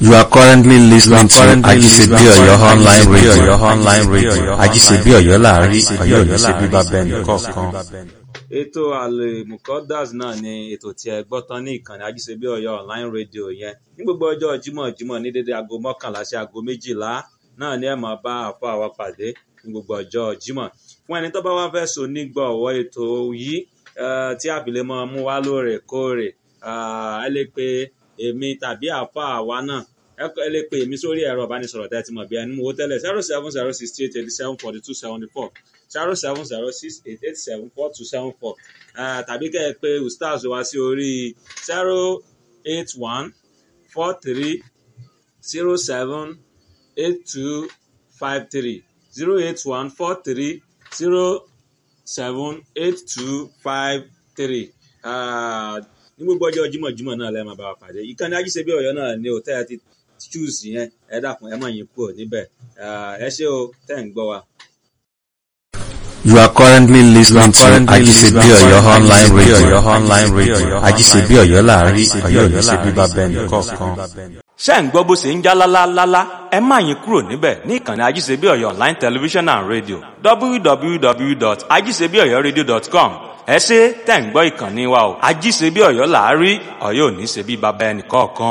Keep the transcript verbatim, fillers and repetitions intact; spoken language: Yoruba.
You are currently listening to Ajisebi Oyo online radio. Online radio. Ajisebi Oyo láàrin Ọ̀yọ́ ò ní ṣe bíbá bẹ́ẹ̀ni kọ̀ọ̀kan. Ètò Al-Muqaddas náà ni ètò tí ẹ gbọ́ tán ní ìkànnì Ajisebi Oyo online radio yẹn. Ní gbogbo ọjọ́ Jímọ̀ Jímọ̀ ní dédé aago mọ́kànlá sí aago méjìlá náà ni ẹ máa bá àfọ àwa pàdé ní gbogbo ọjọ́ Jímọ̀. Fún ẹni tó bá wá fẹ́ so nígbọ̀wọ́ ètò yìí tí àbílẹ̀ máa mú wá lóòrèkóòrè, ẹ lè pe èmi tàbí àfọ àwa náà. Ẹ lè pe èmi sórí ẹ̀rọ ìbánisọ̀rọ̀ tẹ́ ti mọ̀ bí ẹni mú owó tẹ́lẹ̀ zero seven zero six eight eight seven four two seven four zero seven zero six eight eight seven four two seven four tàbí kẹ́ ẹ pé ustaz wá sí orí zero eight one four three zero seven eight two five three zero eight one four three zero seven eight two five three. Ní gbogbo ọjọ́ Jímọ̀jímọ̀ náà lẹ́ẹ̀ máa bá wa pàdé. Ìkànnì Ajisebi Ọ̀yọ́ náà ni òtẹ́ ẹ ti choose yẹn, ẹ dákun ẹ má yín kúrò níbẹ̀. Ẹ ṣé o tẹ́ ń gbọ́ wa. You are currently listening to Ajisebi Oyo online radio. Online radio. Ajisebi Oyo láàrin Ọ̀yọ́ ò ní ṣe bíbá bẹ́ẹ̀ni kọ̀ọ̀kan. Ṣé ń gbọ́ bó ṣe ń já lálálálá? Ẹ má yín kúrò níbẹ̀ ní ìkànnì Ajisebi Oyo online television and radio w w w dot ajisebi oyo radio dot com. Ẹ ṣé tẹ́ ń gbọ́ ìkànnì wa o. Ajisebi Oyo láàrin Ọ̀yọ́ ò ní ṣe bíbá bẹ́ẹ̀ni kọ̀ọ̀kan.